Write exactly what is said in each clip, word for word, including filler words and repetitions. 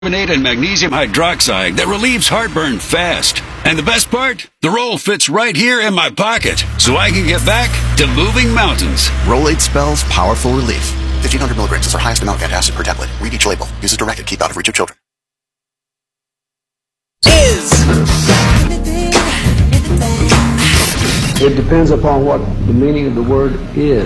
and magnesium hydroxide that relieves heartburn fast. And the best part? The roll fits right here in my pocket, so I can get back to moving mountains. Rolade spells powerful relief. fifteen hundred milligrams is our highest amount of antacid per tablet. Read each label. Use as directed. Keep out of reach of children. Is. It depends upon what the meaning of the word is.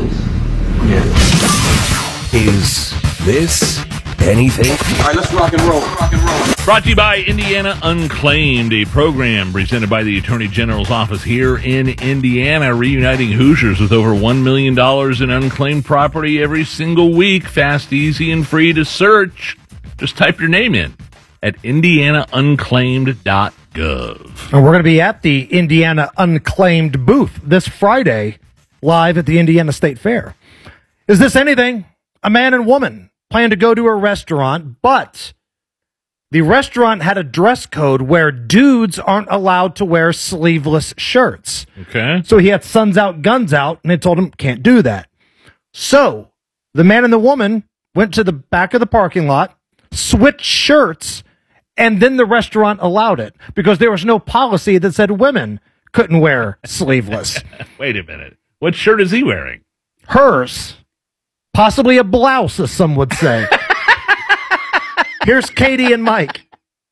Yeah. Is this anything? All right, let's rock and roll. Rock and roll. Brought to you by Indiana Unclaimed, a program presented by the Attorney General's office here in Indiana, reuniting Hoosiers with over one million dollars in unclaimed property every single week. Fast, easy, and free to search. Just type your name in at indiana unclaimed dot gov. And we're going to be at the Indiana Unclaimed booth this Friday, live at the Indiana State Fair. Is this anything? A man and woman plan to go to a restaurant, but the restaurant had a dress code where dudes aren't allowed to wear sleeveless shirts. Okay. So he had Suns Out, Guns Out, and they told him, can't do that. So the man and the woman went to the back of the parking lot, switched shirts, and then the restaurant allowed it because there was no policy that said women couldn't wear sleeveless. Wait a minute. What shirt is he wearing? Hers. Possibly a blouse, as some would say. Here's Katie and Mike.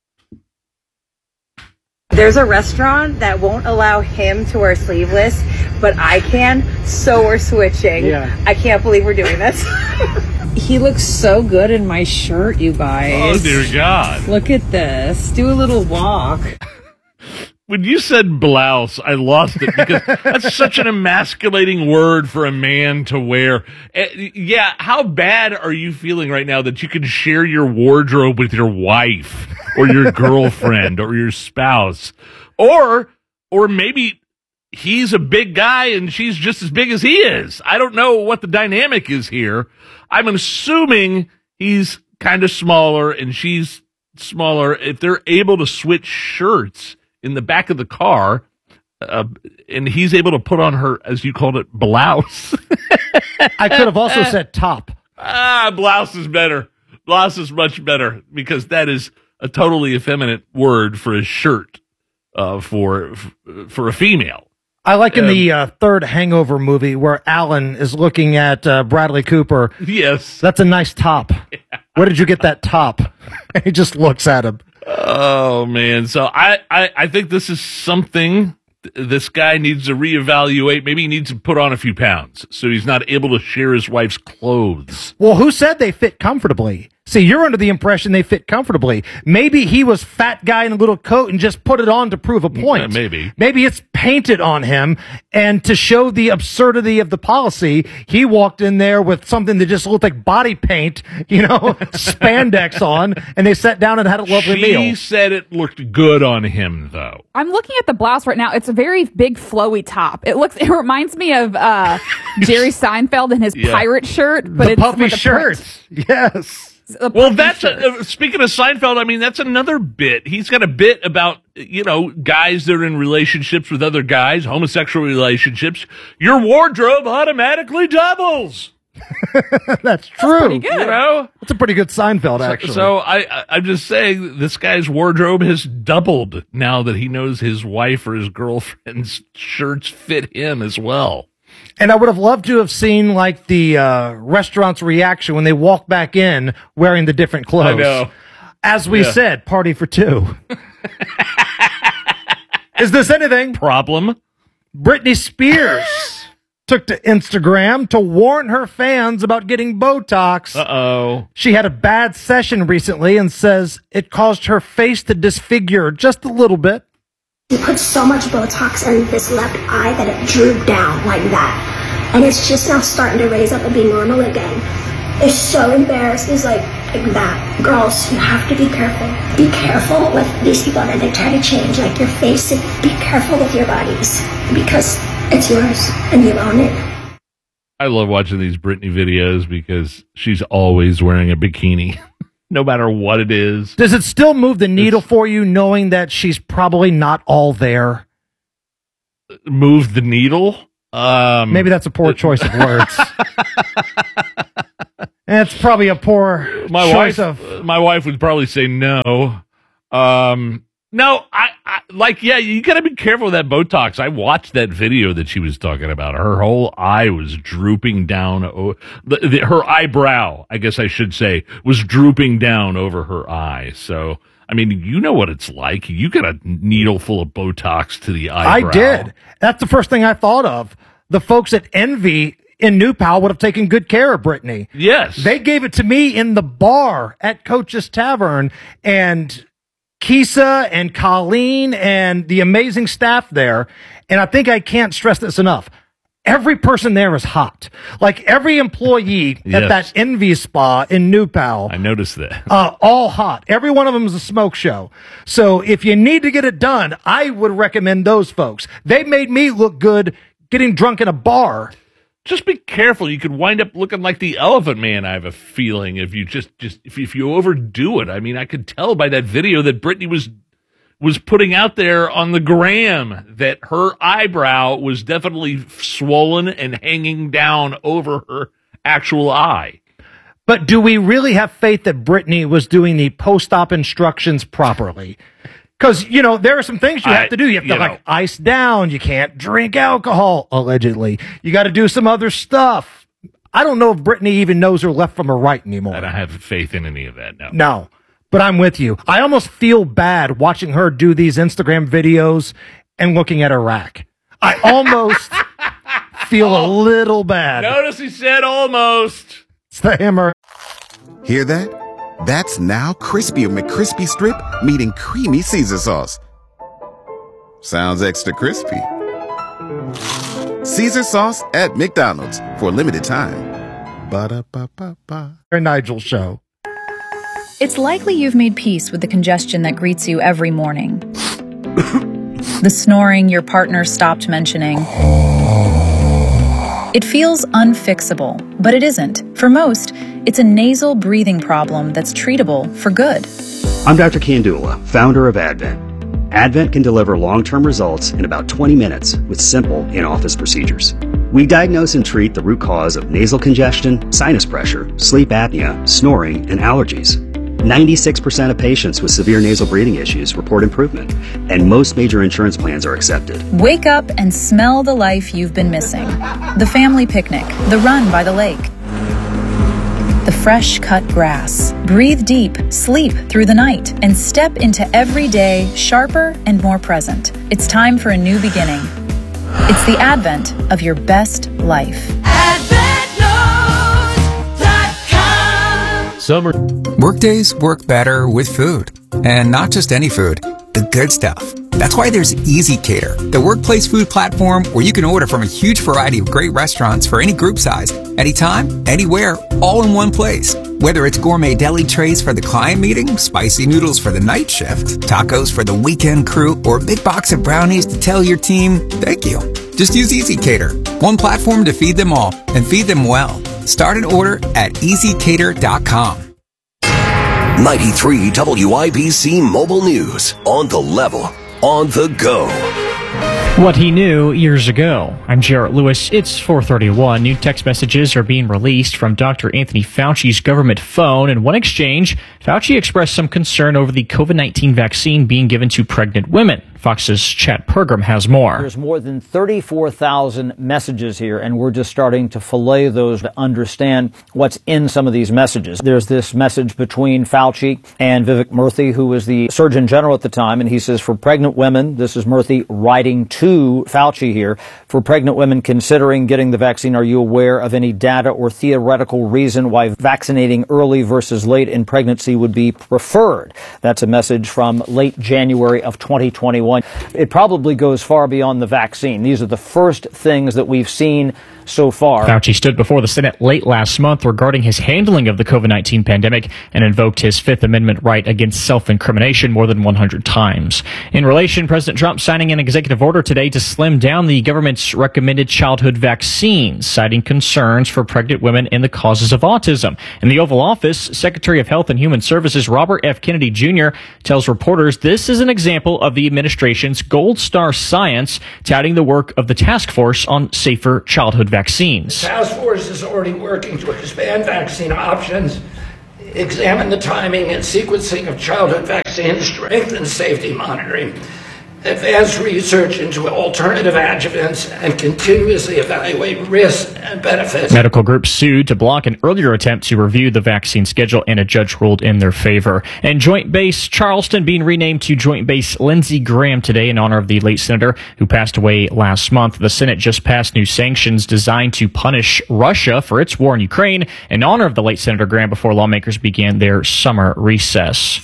There's a restaurant that won't allow him to wear sleeveless, but I can, so we're switching. Yeah. I can't believe we're doing this. He looks so good in my shirt, you guys. Oh, dear God. Look at this. Do a little walk. When you said blouse, I lost it because that's such an emasculating word for a man to wear. Uh, yeah, how bad are you feeling right now that you can share your wardrobe with your wife or your girlfriend or your spouse? Or or maybe he's a big guy and she's just as big as he is. I don't know what the dynamic is here. I'm assuming he's kind of smaller and she's smaller. If they're able to switch shirts in the back of the car, uh, and he's able to put on her, as you called it, blouse. I could have also said top. Ah, blouse is better. Blouse is much better because that is a totally effeminate word for a shirt uh, for for a female. I like in um, the uh, third Hangover movie where Alan is looking at uh, Bradley Cooper. Yes. That's a nice top. Yeah. Where did you get that top? And he just looks at him. Oh, man. So I, I, I think this is something th- this guy needs to reevaluate. Maybe he needs to put on a few pounds so he's not able to share his wife's clothes. Well, who said they fit comfortably? See, you're under the impression they fit comfortably. Maybe he was fat guy in a little coat and just put it on to prove a point. Uh, maybe. Maybe it's painted on him, and to show the absurdity of the policy, he walked in there with something that just looked like body paint, you know, spandex on, and they sat down and had a lovely she meal. She said it looked good on him, though. I'm looking at the blouse right now. It's a very big, flowy top. It looks. It reminds me of uh, Jerry Seinfeld in his yeah. pirate shirt, but the it's puffy with a shirts. Print. Yes. Well, that's a, uh, speaking of Seinfeld. I mean, that's another bit. He's got a bit about, you know, guys that are in relationships with other guys, homosexual relationships. Your wardrobe automatically doubles. That's true. That's pretty good. You know, that's a pretty good Seinfeld, actually. So, so I, I, I'm just saying, this guy's wardrobe has doubled now that he knows his wife or his girlfriend's shirts fit him as well. And I would have loved to have seen, like, the uh, restaurant's reaction when they walk back in wearing the different clothes. I know. As we yeah. said, party for two. Is this anything? Problem? Britney Spears took to Instagram to warn her fans about getting Botox. Uh-oh. She had a bad session recently and says it caused her face to disfigure just a little bit. He put so much Botox in this left eye that it drooped down like that. And it's just now starting to raise up and be normal again. It's so embarrassed. It's like, like that. Girls, you have to be careful. Be careful with these people that they try to change, like your face. Be careful with your bodies because it's yours and you own it. I love watching these Britney videos because she's always wearing a bikini. No matter what it is. Does it still move the needle it's, for you knowing that she's probably not all there? Move the needle? Um, Maybe that's a poor choice of words. That's probably a poor my choice wife, of. My wife would probably say no. Um, no, I, I like, yeah, you got to be careful with that Botox. I watched that video that she was talking about. Her whole eye was drooping down. Oh, the, the, her eyebrow, I guess I should say, was drooping down over her eye. So, I mean, you know what it's like. You got a needle full of Botox to the eyebrow. I did. That's the first thing I thought of. The folks at Envy in New Pal would have taken good care of Brittany. Yes. They gave it to me in the bar at Coach's Tavern, and Kisa and Colleen and the amazing staff there. And I think I can't stress this enough. Every person there is hot. Like every employee Yes. at that Envy spa in New Pal. I noticed that. Uh, all hot. Every one of them is a smoke show. So if you need to get it done, I would recommend those folks. They made me look good getting drunk in a bar. Just be careful. You could wind up looking like the Elephant Man, I have a feeling, if you just, just if, if you overdo it. I mean, I could tell by that video that Brittany was was putting out there on the gram that her eyebrow was definitely swollen and hanging down over her actual eye. But do we really have faith that Brittany was doing the post-op instructions properly? Because, you know, there are some things you have I- to do. You have to, you like, know. ice down. You can't drink alcohol, allegedly. You got to do some other stuff. I don't know if Brittany even knows her left from her right anymore. I don't have faith in any of that, no. No, but I'm with you. I almost feel bad watching her do these Instagram videos and looking at her rack. I almost feel a little bad. Notice he said almost. It's the hammer. Hear that? That's now Crispy McCrispy Strip meeting Creamy Caesar Sauce. Sounds extra crispy. Caesar Sauce at McDonald's for a limited time. Ba-da-ba-ba-ba. Nigel Show. It's likely you've made peace with the congestion that greets you every morning. The snoring your partner stopped mentioning. It feels unfixable, but it isn't. For most, it's a nasal breathing problem that's treatable for good. I'm Doctor Kandula, founder of Advent. Advent can deliver long-term results in about twenty minutes with simple in-office procedures. We diagnose and treat the root cause of nasal congestion, sinus pressure, sleep apnea, snoring, and allergies. ninety-six percent of patients with severe nasal breathing issues report improvement, and most major insurance plans are accepted. Wake up and smell the life you've been missing. The family picnic, the run by the lake, the fresh cut grass. Breathe deep, sleep through the night, and step into every day sharper and more present. It's time for a new beginning. It's the advent of your best life. Summer. Workdays work better with food. And not just any food, the good stuff. That's why there's EasyCater, the workplace food platform where you can order from a huge variety of great restaurants for any group size, anytime, anywhere, all in one place. Whether it's gourmet deli trays for the client meeting, spicy noodles for the night shift, tacos for the weekend crew, or a big box of brownies to tell your team, thank you. Just use EasyCater, one platform to feed them all, and feed them well. Start an order at easy cater dot com. ninety-three W I B C Mobile News. On the level. On the go. What he knew years ago. I'm Jarrett Lewis. It's four thirty-one. New text messages are being released from Doctor Anthony Fauci's government phone. In one exchange, Fauci expressed some concern over the COVID nineteen vaccine being given to pregnant women. Fox's Chad Pergram has more. There's more than thirty-four thousand messages here, and we're just starting to fillet those to understand what's in some of these messages. There's this message between Fauci and Vivek Murthy, who was the Surgeon General at the time, and he says, for pregnant women, this is Murthy writing to Fauci here, for pregnant women considering getting the vaccine, are you aware of any data or theoretical reason why vaccinating early versus late in pregnancy would be preferred? That's a message from late January of twenty twenty-one. It probably goes far beyond the vaccine. These are the first things that we've seen so far. Fauci stood before the Senate late last month regarding his handling of the COVID nineteen pandemic and invoked his Fifth Amendment right against self-incrimination more than one hundred times. In relation, President Trump signing an executive order today to slim down the government's recommended childhood vaccines, citing concerns for pregnant women and the causes of autism. In the Oval Office, Secretary of Health and Human Services Robert F. Kennedy Junior tells reporters this is an example of the administration's gold star science, touting the work of the task force on safer childhood vaccines. The task force is already working to expand vaccine options, examine the timing and sequencing of childhood vaccines, strengthen safety monitoring, advance research into alternative adjuvants, and continuously evaluate risks and benefits. Medical groups sued to block an earlier attempt to review the vaccine schedule, and a judge ruled in their favor. And Joint Base Charleston being renamed to Joint Base Lindsey Graham today in honor of the late senator who passed away last month. The Senate just passed new sanctions designed to punish Russia for its war in Ukraine in honor of the late Senator Graham before lawmakers began their summer recess.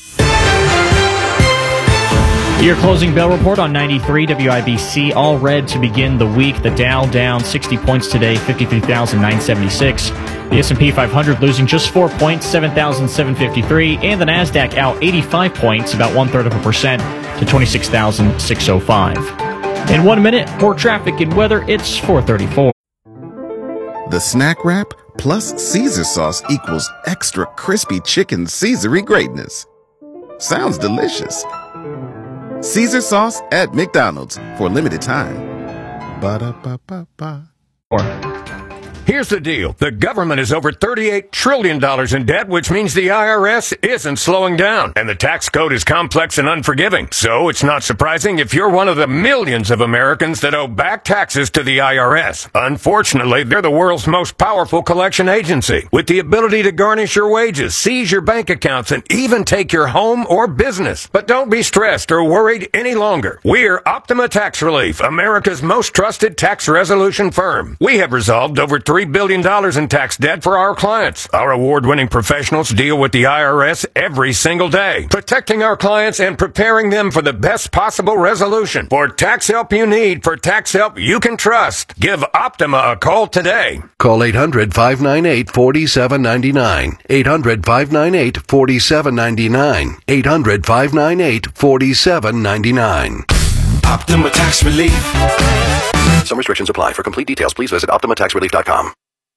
Your closing bell report on ninety-three W I B C. All red to begin the week. The Dow down sixty points today, fifty-three thousand nine hundred seventy-six. The S and P five hundred losing just four points, seven thousand seven hundred fifty-three. And the NASDAQ out eighty-five points, about one-third of a percent, to twenty-six thousand six hundred five. In one minute, more traffic and weather. It's four thirty-four. The snack wrap plus Caesar sauce equals extra crispy chicken Caesary greatness. Sounds delicious. Caesar sauce at McDonald's for a limited time. Ba-da-ba-ba-ba. Here's the deal. The government is over thirty-eight trillion dollars in debt, which means the I R S isn't slowing down. And the tax code is complex and unforgiving. So it's not surprising if you're one of the millions of Americans that owe back taxes to the I R S. Unfortunately, they're the world's most powerful collection agency, with the ability to garnish your wages, seize your bank accounts, and even take your home or business. But don't be stressed or worried any longer. We're Optima Tax Relief, America's most trusted tax resolution firm. We have resolved over three billion dollars in tax debt for our clients. Our award-winning professionals deal with the I R S every single day, protecting our clients and preparing them for the best possible resolution. For tax help you need, for tax help you can trust, give Optima a call today. Call eight hundred, five nine eight, four seven nine nine. eight hundred, five nine eight, four seven nine nine. eight hundred, five nine eight, four seven nine nine. Optima Tax Relief. Some restrictions apply. For complete details, please visit optima tax relief dot com.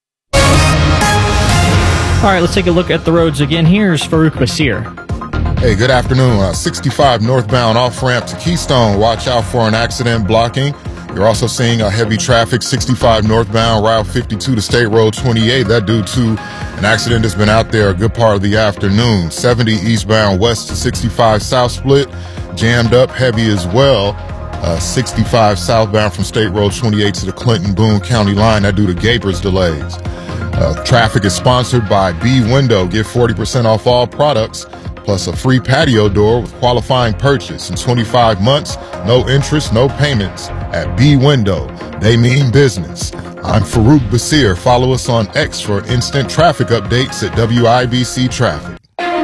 All right, let's take a look at the roads again. Here's Farouk Basir. Hey, good afternoon. Uh, sixty-five northbound off-ramp to Keystone. Watch out for an accident blocking. You're also seeing a heavy traffic sixty-five northbound Route fifty-two to State Road twenty-eight. That due to an accident that's been out there a good part of the afternoon. seventy eastbound west to sixty-five south split. Jammed up heavy as well. Uh, sixty-five southbound from State Road twenty-eight to the Clinton-Boone County line. That due to Gapers delays. Uh, traffic is sponsored by B Window. Get forty percent off all products, plus a free patio door with qualifying purchase in twenty-five months. No interest, no payments at B Window. They mean business. I'm Farouk Basir. Follow us on X for instant traffic updates at W I B C Traffic.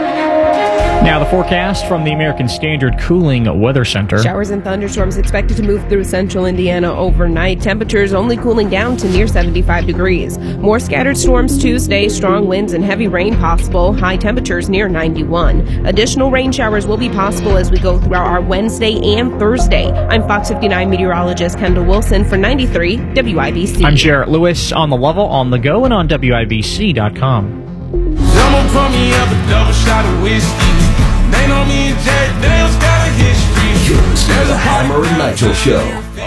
Now the forecast from the American Standard Cooling Weather Center. Showers and thunderstorms expected to move through central Indiana overnight. Temperatures only cooling down to near seventy-five degrees. More scattered storms Tuesday, strong winds and heavy rain possible. High temperatures near ninety-one. Additional rain showers will be possible as we go throughout our Wednesday and Thursday. I'm Fox fifty-nine meteorologist Kendall Wilson for ninety-three W I B C. I'm Jarrett Lewis on the level, on the go, and on W I B C dot com. Someone pour me up a double shot of whiskey. They know me and Jack Dale's got a history. You're listening to the Hammer and Nigel Show.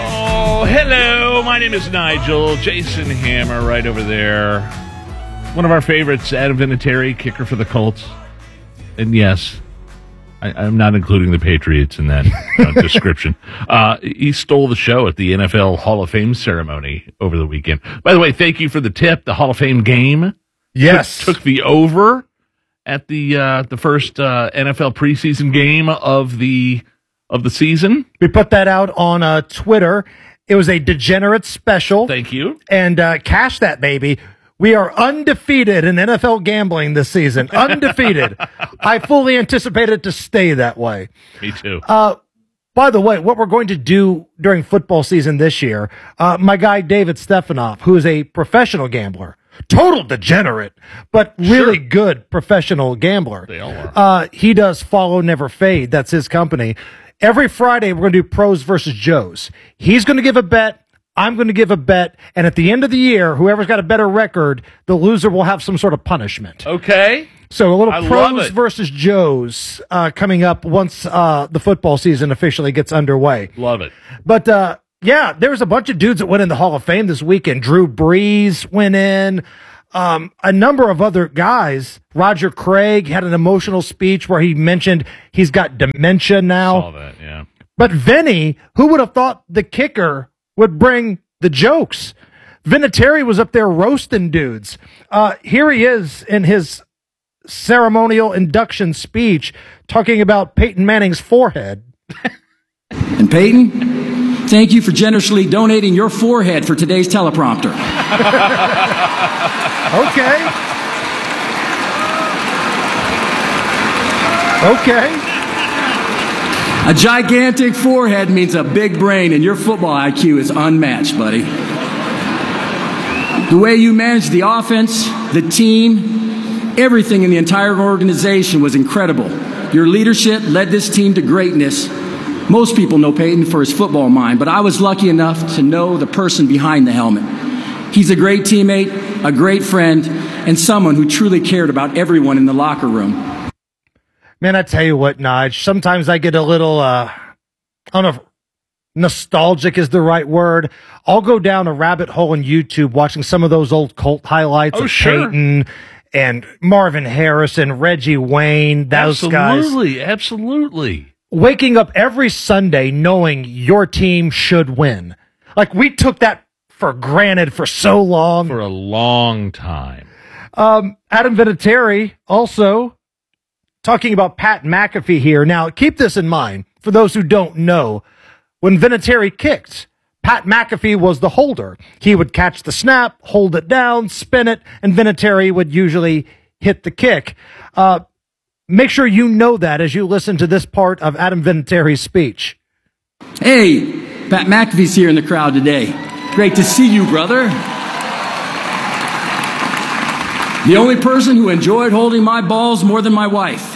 Oh, hello. My name is Nigel. Jason Hammer right over there. One of our favorites, Adam Vinatieri, kicker for the Colts. And yes, I, I'm not including the Patriots in that uh, description. Uh, he stole the show at the N F L Hall of Fame ceremony over the weekend. By the way, thank you for the tip. The Hall of Fame game. Yes. Took, took the over at the uh, the first uh, N F L preseason game of the of the season. We put that out on uh, Twitter. It was a degenerate special. Thank you. And uh, cash that, baby. We are undefeated in N F L gambling this season. Undefeated. I fully anticipate it to stay that way. Me too. Uh, by the way, what we're going to do during football season this year, uh, my guy David Stefanoff, who is a professional gambler, total degenerate, but really sure. good professional gambler. They all are. Uh, he does Follow Never Fade. That's his company. Every Friday, we're going to do pros versus Joes. He's going to give a bet. I'm going to give a bet. And at the end of the year, whoever's got a better record, the loser will have some sort of punishment. Okay. So a little I pros versus Joes uh, coming up once uh, the football season officially gets underway. Love it. But, uh, Yeah, there was a bunch of dudes that went in the Hall of Fame this weekend. Drew Brees went in. Um, a number of other guys. Roger Craig had an emotional speech where he mentioned he's got dementia now. Saw that, yeah. But Vinny, who would have thought the kicker would bring the jokes? Vinatieri was up there roasting dudes. Uh, here he is in his ceremonial induction speech talking about Peyton Manning's forehead. And Peyton, thank you for generously donating your forehead for today's teleprompter. Okay. Okay. A gigantic forehead means a big brain, and your football I Q is unmatched, buddy. The way you managed the offense, the team, everything in the entire organization was incredible. Your leadership led this team to greatness. Most people know Peyton for his football mind, but I was lucky enough to know the person behind the helmet. He's a great teammate, a great friend, and someone who truly cared about everyone in the locker room. Man, I tell you what, Nige, sometimes I get a little, uh, I don't know if nostalgic is the right word. I'll go down a rabbit hole on YouTube watching some of those old Colt highlights Oh, of sure. Peyton and Marvin Harrison, Reggie Wayne, those guys. Absolutely, absolutely. Waking up every Sunday knowing your team should win. Like, we took that for granted for so long. For a long time. Um, Adam Vinatieri also talking about Pat McAfee here. Now, keep this in mind for those who don't know. When Vinatieri kicked, Pat McAfee was the holder. He would catch the snap, hold it down, spin it, and Vinatieri would usually hit the kick. Uh, make sure you know that as you listen to this part of Adam Vinatieri's speech. Hey, Pat McAfee's here in the crowd today. Great to see you, brother. The only person who enjoyed holding my balls more than my wife.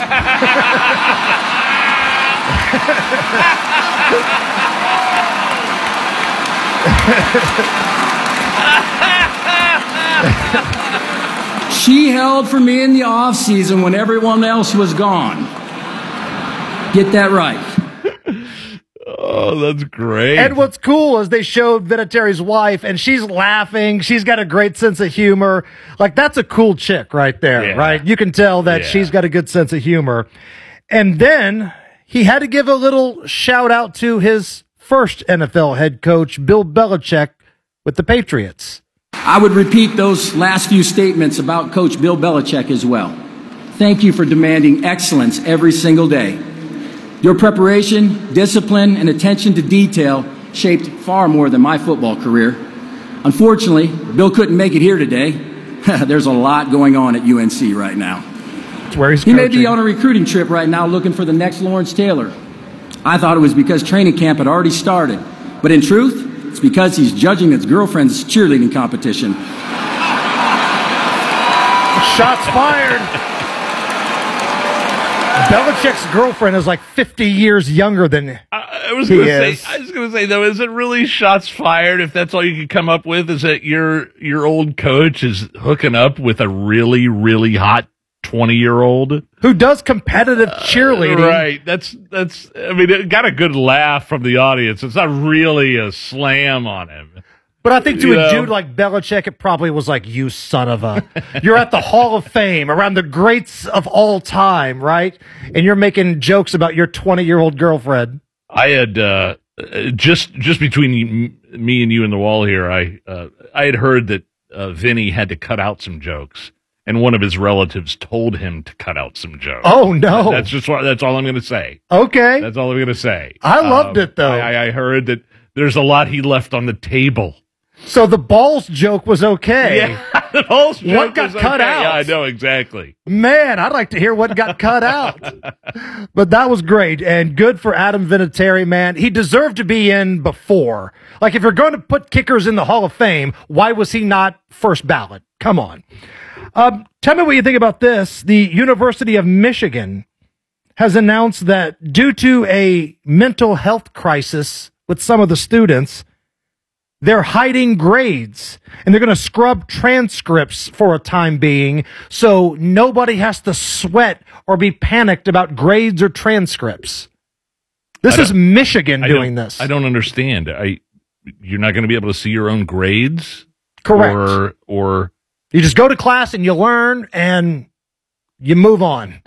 She held for me in the off season when everyone else was gone. Get that right. Oh, that's great. And what's cool is they showed Vinatieri's wife, and she's laughing. She's got a great sense of humor. Like, that's a cool chick right there, Yeah. right? You can tell that Yeah. she's got a good sense of humor. And then he had to give a little shout out to his first N F L head coach, Bill Belichick, with the Patriots. I would repeat those last few statements about Coach Bill Belichick as well. Thank you for demanding excellence every single day. Your preparation, discipline, and attention to detail shaped far more than my football career. Unfortunately, Bill couldn't make it here today. There's a lot going on at U N C right now. That's where he's He may coaching. be on a recruiting trip right now looking for the next Lawrence Taylor. I thought it was because training camp had already started, but in truth, it's because he's judging his girlfriend's cheerleading competition. Shots fired. Belichick's girlfriend is like fifty years younger than I was he going to is. say, I was going to say though, is it really shots fired if that's all you could come up with? Is that your your old coach is hooking up with a really really hot twenty year old who does competitive cheerleading? Uh, right. That's that's. I mean, it got a good laugh from the audience. It's not really a slam on him. But I think to You a know? dude like Belichick, it probably was like, you son of a... You're at the Hall of Fame, around the greats of all time, right? And you're making jokes about your twenty-year-old girlfriend. I had uh, just just between me and you and the wall here. I uh, I had heard that uh, Vinny had to cut out some jokes, and one of his relatives told him to cut out some jokes. Oh, no. That's just what, that's all I'm going to say. Okay. That's all I'm going to say. I loved it, though. I, I heard that there's a lot he left on the table. So the balls joke was okay. Yeah, the balls joke What got was cut okay. out? Yeah, I know exactly. Man, I'd like to hear what got cut out. But that was great, and good for Adam Vinatieri, man. He deserved to be in before. Like, if you're going to put kickers in the Hall of Fame, why was he not first ballot? Come on. Um, tell me what you think about this. The University of Michigan has announced that due to a mental health crisis with some of the students, they're hiding grades, and they're going to scrub transcripts for a time being, so nobody has to sweat or be panicked about grades or transcripts. This I is don't- Michigan I doing don't- this. I don't understand. I you're not going to be able to see your own grades? Correct. Or, or you just go to class and you learn and you move on.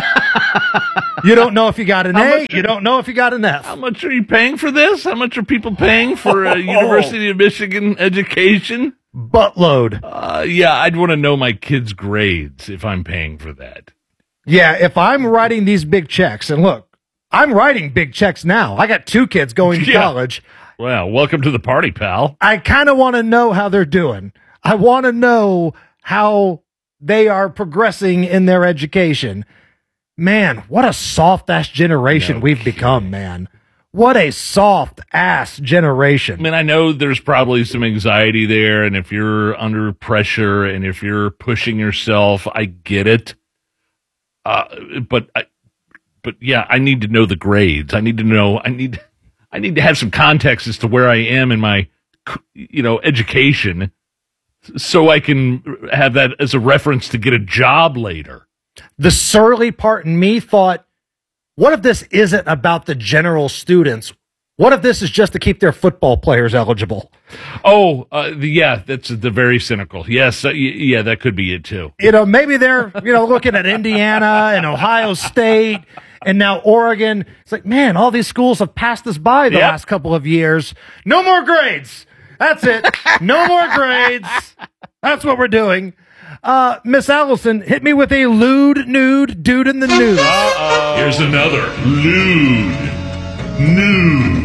You don't know if you got an How A. much- You don't know if you got an F. how much are you paying for this? How much are people paying for a University of Michigan education? Buttload. Uh, yeah, I'd want to know my kids' grades if I'm paying for that. Yeah, if I'm writing these big checks, and look, I'm writing big checks now. I got two kids going to Yeah. college. Well, welcome to the party, pal. I kind of want to know how they're doing. I want to know how they are progressing in their education. Man, what a soft ass generation No we've kidding. become, man. What a soft ass generation. I mean, I know there's probably some anxiety there, and if you're under pressure and if you're pushing yourself, I get it. Uh, but, I, but yeah, I need to know the grades. I need to know. I need, I need to have some context as to where I am in my, you know, education, so I can have that as a reference to get a job later. The surly part in me thought, what if this isn't about the general students? What if this is just to keep their football players eligible? Oh, uh, the, yeah, that's the very cynical. Yes, uh, y- yeah, that could be it too. You know, maybe they're, you know, looking at Indiana and Ohio State and now Oregon. It's like, man, all these schools have passed us by the Yep. last couple of years. No more grades. That's it. No more grades. That's what we're doing. Uh, Miss Allison, hit me with a lewd, nude dude in the news. Here's another lewd, nude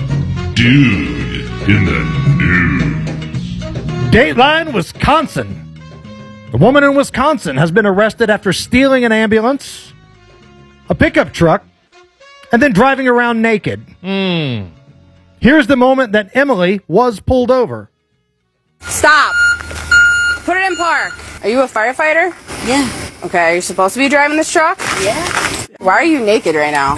dude in the news. Dateline, Wisconsin. A woman in Wisconsin has been arrested after stealing an ambulance, a pickup truck, and then driving around naked. Hmm. Here's the moment that Emily was pulled over. Stop. Put it in park. Are you a firefighter? Yeah. Okay, are you supposed to be driving this truck? Yeah. Why are you naked right now?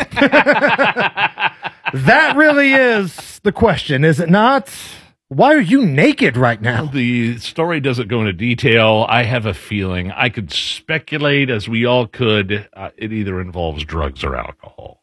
That really is the question, is it not? Why are you naked right now? The story doesn't go into detail. I have a feeling. I could speculate, as we all could. Uh, it either involves drugs or alcohol.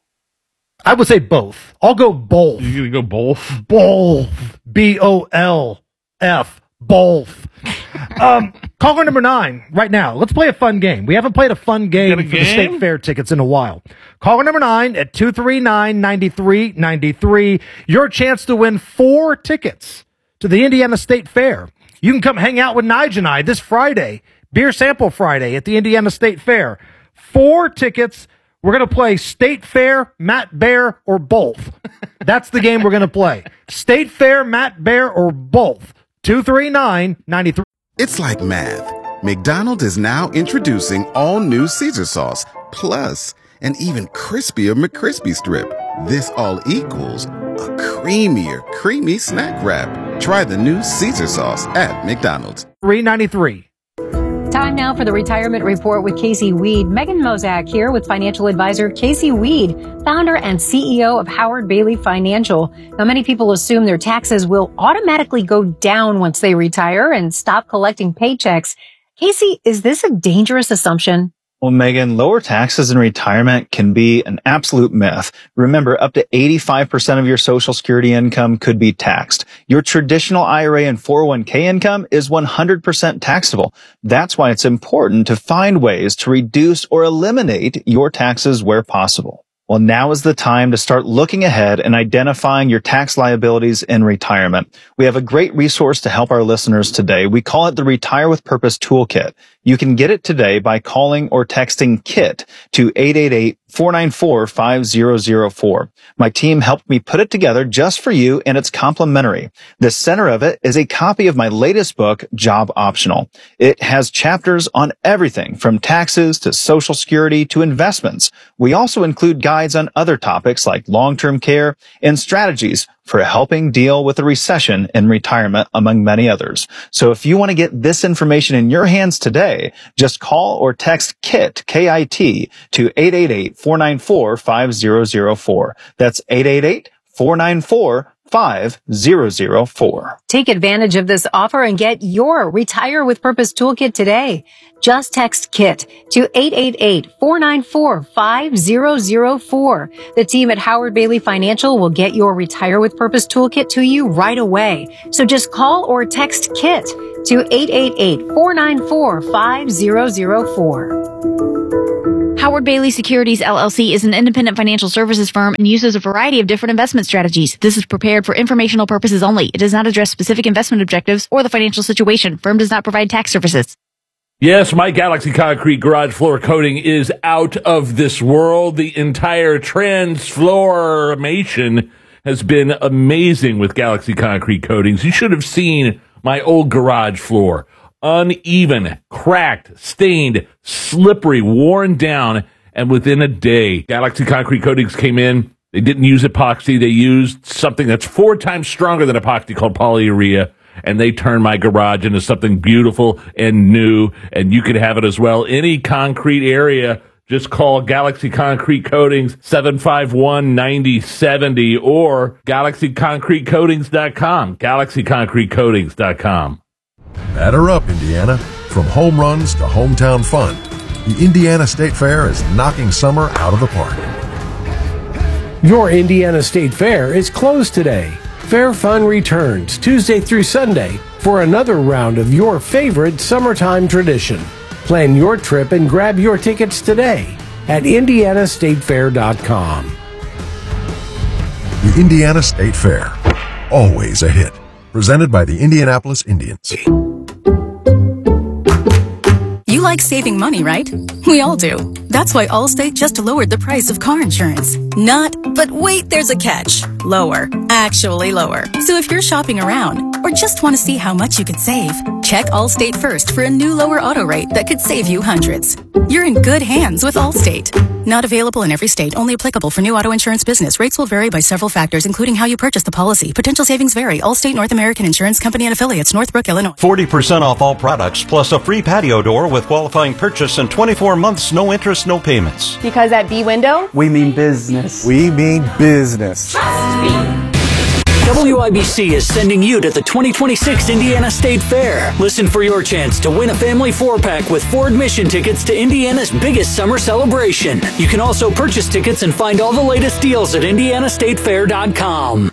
I would say both. I'll go both. You're going to go both? Both. B O L F. Both. um, caller number nine right now. Let's play a fun game. We haven't played a fun game Got a for the game? State Fair tickets in a while. Caller number nine at two three nine, nine three nine three. Your chance to win four tickets to the Indiana State Fair. You can come hang out with Nige and I this Friday, Beer Sample Friday at the Indiana State Fair. Four tickets. We're going to play State Fair, Matt Bear, or both. That's the game we're going to play. State Fair, Matt Bear, or both. two three nine, nine three. It's like math. McDonald's is now introducing all new Caesar sauce, plus an even crispier McCrispy strip. This all equals a creamier, creamy snack wrap. Try the new Caesar sauce at McDonald's. three ninety-three. Time now for the Retirement Report with Casey Weed. Megan Mozak here with financial advisor Casey Weed, founder and C E O of Howard Bailey Financial. Now, many people assume their taxes will automatically go down once they retire and stop collecting paychecks. Casey, is this a dangerous assumption? Well, Megan, lower taxes in retirement can be an absolute myth. Remember, up to eighty-five percent of your Social Security income could be taxed. Your traditional I R A and four oh one k income is one hundred percent taxable. That's why it's important to find ways to reduce or eliminate your taxes where possible. Well, now is the time to start looking ahead and identifying your tax liabilities in retirement. We have a great resource to help our listeners today. We call it the Retire with Purpose Toolkit. You can get it today by calling or texting KIT to eight eight eight, four nine four, five zero zero four. My team helped me put it together just for you, and it's complimentary. The center of it is a copy of my latest book, Job Optional. It has chapters on everything from taxes to Social Security to investments. We also include guides on other topics like long-term care and strategies for helping deal with a recession in retirement, among many others. So if you want to get this information in your hands today, just call or text KIT, K I T, to eight eight eight, four nine four, five zero zero four. That's eight eight eight, four nine four, five zero zero four. Take advantage of this offer and get your Retire with Purpose toolkit today. Just text KIT to eight eight eight, four nine four, five zero zero four. The team at Howard Bailey Financial will get your Retire with Purpose toolkit to you right away. So just call or text KIT to eight eight eight, four nine four, five zero zero four. Howard Bailey Securities, L L C is an independent financial services firm and uses a variety of different investment strategies. This is prepared for informational purposes only. It does not address specific investment objectives or the financial situation. Firm does not provide tax services. Yes, my Galaxy Concrete garage floor coating is out of this world. The entire transformation has been amazing with Galaxy Concrete coatings. You should have seen my old garage floor. Uneven, cracked, stained, slippery, worn down, and within a day, Galaxy Concrete Coatings came in. They didn't use epoxy. They used something that's four times stronger than epoxy called polyurea, and they turned my garage into something beautiful and new, and you can have it as well. Any concrete area, just call Galaxy Concrete Coatings, seven five one, nine zero seven zero, or galaxy concrete coatings dot com, galaxy concrete coatings dot com. Batter up, Indiana. From home runs to hometown fun, the Indiana State Fair is knocking summer out of the park. Your Indiana State Fair is closed today. Fair Fun returns Tuesday through Sunday for another round of your favorite summertime tradition. Plan your trip and grab your tickets today at indiana state fair dot com. The Indiana State Fair, always a hit. Presented by the Indianapolis Indians. You like saving money, right? We all do. That's why Allstate just lowered the price of car insurance. Not, but wait, there's a catch. Lower. Actually lower. So if you're shopping around or just want to see how much you could save, check Allstate first for a new lower auto rate that could save you hundreds. You're in good hands with Allstate. Not available in every state. Only applicable for new auto insurance business. Rates will vary by several factors, including how you purchase the policy. Potential savings vary. Allstate North American Insurance Company and affiliates, Northbrook, Illinois. forty percent off all products, plus a free patio door with qualifying purchase and twenty-four months, no interest, no payments. Because at B Window, we mean business. We mean business. Trust me. W I B C is sending you to the twenty twenty-six Indiana State Fair. Listen for your chance to win a family four-pack with four admission tickets to Indiana's biggest summer celebration. You can also purchase tickets and find all the latest deals at indiana state fair dot com.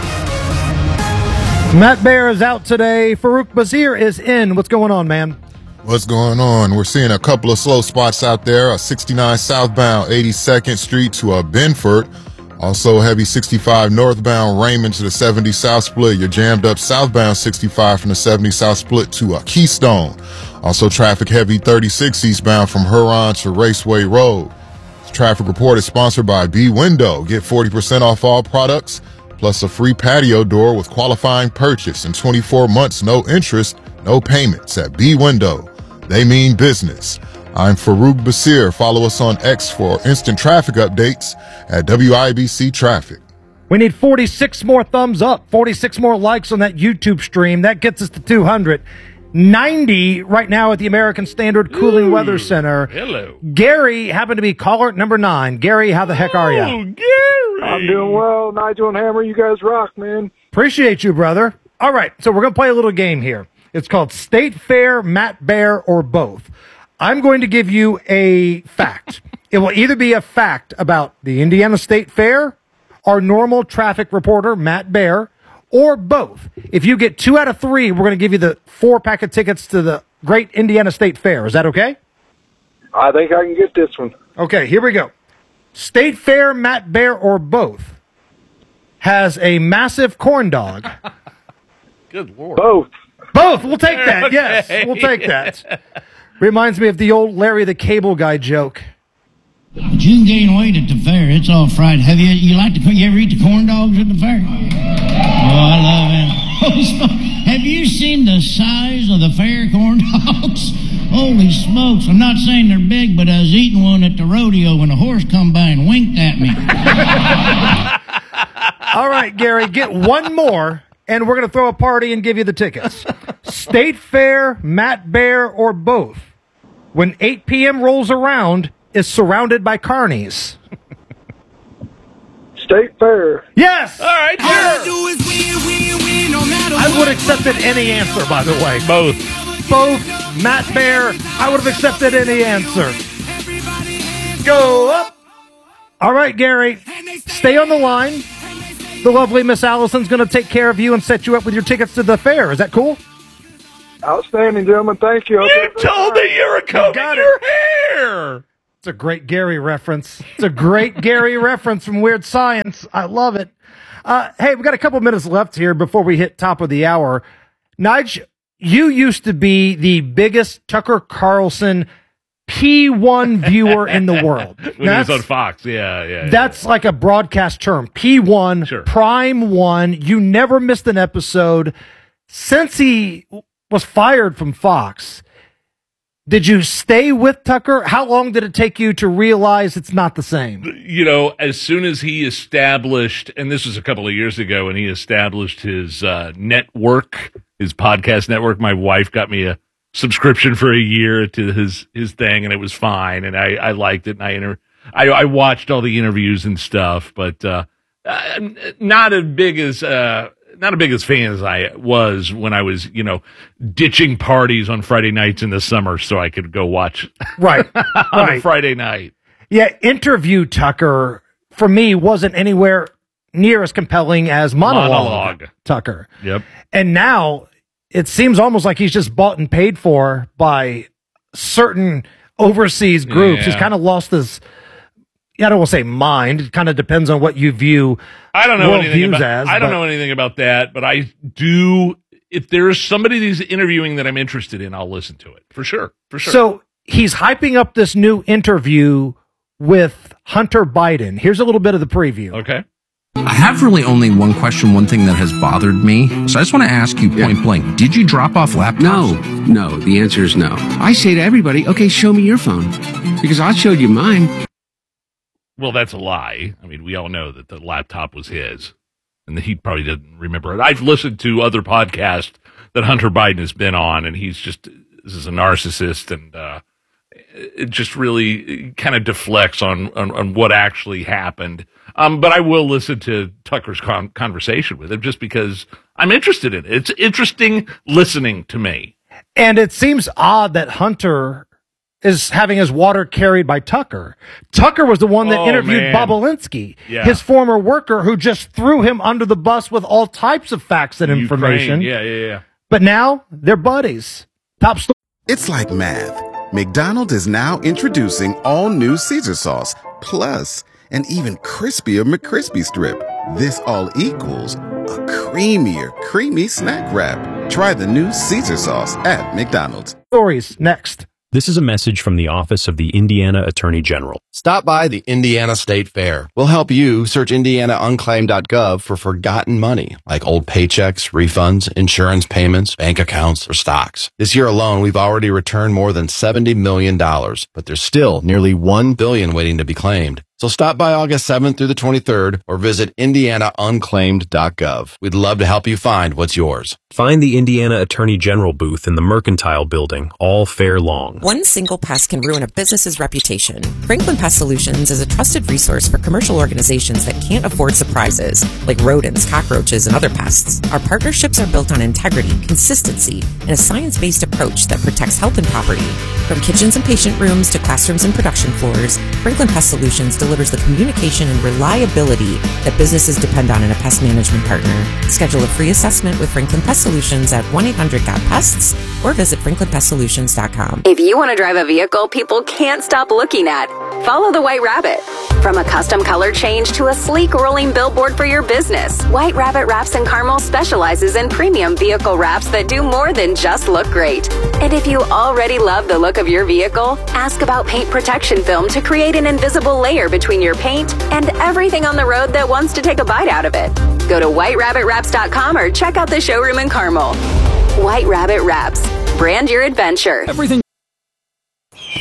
Matt Baer is out today. Farouk Bazir is in. What's going on, man? What's going on? We're seeing a couple of slow spots out there. A sixty-nine southbound eighty-second Street to uh, Benford. Also heavy sixty-five northbound Raymond to the seventy South Split. You're jammed up southbound sixty-five from the seventy South Split to uh, Keystone. Also traffic heavy thirty-six eastbound from Huron to Raceway Road. This traffic report is sponsored by B Window. Get forty percent off all products, plus a free patio door with qualifying purchase and twenty-four months, no interest, no payments at B Window. They mean business. I'm Farouk Basir. Follow us on X for instant traffic updates at W I B C Traffic. We need forty-six more thumbs up, forty-six more likes on that YouTube stream. That gets us to two hundred. ninety right now at the American Standard Cooling Ooh, Weather Center. Hello. Gary happened to be caller number nine. Gary, how the heck are you? Oh, Gary. I'm doing well. Nigel and Hammer, you guys rock, man. Appreciate you, brother. All right, so we're going to play a little game here. It's called State Fair, Matt Baer, or both. I'm going to give you a fact. It will either be a fact about the Indiana State Fair, our normal traffic reporter, Matt Baer, or both. If you get two out of three, we're going to give you the four pack of tickets to the great Indiana State Fair. Is that okay? I think I can get this one. Okay, here we go. State Fair, Matt Baer, or both has a massive corn dog. Good Lord. Both. Both. We'll take that. Okay. Yes, we'll take that. Reminds me of the old Larry the Cable Guy joke. But you can gain weight at the fair. It's all fried. Have you you like to you ever eat the corn dogs at the fair? Oh, I love it. Have you seen the size of the fair corn dogs? Holy smokes! I'm not saying they're big, but I was eating one at the rodeo when a horse come by and winked at me. All right, Gary, get one more, and we're going to throw a party and give you the tickets. State Fair, Matt Baer, or both, when eight p.m. rolls around, is surrounded by carnies. State Fair. Yes! All right, sure. I would have accepted any answer, by the way. Both. Both. Matt Bear, I would have accepted any answer. Go up. All right, Gary, stay on the line. The lovely Miss Allison's going to take care of you and set you up with your tickets to the fair. Is that cool? Outstanding, gentlemen. Thank you. You told me you were combing your hair. It's a great Gary reference. It's a great Gary reference from Weird Science. I love it. Uh, hey, we've got a couple minutes left here before we hit top of the hour. Nige, you used to be the biggest Tucker Carlson P one viewer in the world. When he was on Fox, yeah, yeah. That's yeah. like a broadcast term. P one, sure. Prime One. You never missed an episode. Since he was fired from Fox, did you stay with Tucker? How long did it take you to realize it's not the same? You know, as soon as he established, and this was a couple of years ago, when he established his uh, network, his podcast network, my wife got me a subscription for a year to his his thing, and it was fine, and I, I liked it, and I, inter- I I watched all the interviews and stuff, but uh, uh, not as big as uh, not as big as fan as I was when I was, you know, ditching parties on Friday nights in the summer so I could go watch right on right. a Friday night. Yeah, interview Tucker for me wasn't anywhere near as compelling as monologue, Monologue. Tucker. Yep. And now it seems almost like he's just bought and paid for by certain overseas groups. Yeah. He's kind of lost his, I don't want to say mind. It kind of depends on what you view. I don't know world anything views about. as, I don't but- know anything about that, but I do. If there's somebody he's interviewing that I'm interested in, I'll listen to it for sure. For sure. So he's hyping up this new interview with Hunter Biden. Here's a little bit of the preview. Okay. I have really only one question, one thing that has bothered me. So I just want to ask you point yeah. blank, did you drop off laptops? No, no, the answer is no. I say to everybody, okay, show me your phone, because I showed you mine. Well, that's a lie. I mean, we all know that the laptop was his, and he probably didn't remember it. I've listened to other podcasts that Hunter Biden has been on, and he's just, this is a narcissist, and uh, it just really kind of deflects on, on, on what actually happened. Um, but I will listen to Tucker's con- conversation with him just because I'm interested in it. It's interesting listening to me. And it seems odd that Hunter is having his water carried by Tucker. Tucker was the one that Oh, interviewed man. Bob Alinsky, Yeah. his former worker, who just threw him under the bus with all types of facts and information. Ukraine. Yeah, yeah, yeah. But now they're buddies. Top story. It's like math. McDonald's is now introducing all new Caesar sauce, plus an even crispier McCrispy strip. This all equals a creamier, creamy snack wrap. Try the new Caesar sauce at McDonald's. Stories next. This is a message from the Office of the Indiana Attorney General. Stop by the Indiana State Fair. We'll help you search indiana unclaimed dot gov for forgotten money, like old paychecks, refunds, insurance payments, bank accounts, or stocks. This year alone, we've already returned more than seventy million dollars, but there's still nearly one billion dollars waiting to be claimed. So stop by August seventh through the twenty-third or visit indiana unclaimed dot gov. We'd love to help you find what's yours. Find the Indiana Attorney General booth in the Mercantile Building all fair long. One single pest can ruin a business's reputation. Franklin Pest Solutions is a trusted resource for commercial organizations that can't afford surprises, like rodents, cockroaches, and other pests. Our partnerships are built on integrity, consistency, and a science-based approach that protects health and property. From kitchens and patient rooms to classrooms and production floors, Franklin Pest Solutions delivers the communication and reliability that businesses depend on in a pest management partner. Schedule a free assessment with Franklin Pest Solutions at one eight hundred got pests or visit franklin pest solutions dot com. If you want to drive a vehicle people can't stop looking at, follow the White Rabbit. From a custom color change to a sleek rolling billboard for your business, White Rabbit Wraps and Carmel specializes in premium vehicle wraps that do more than just look great. And if you already love the look of your vehicle, ask about paint protection film to create an invisible layer between your paint and everything on the road that wants to take a bite out of it. Go to white rabbit wraps dot com or check out the showroom in Carmel. White Rabbit Wraps. Brand your adventure. Everything.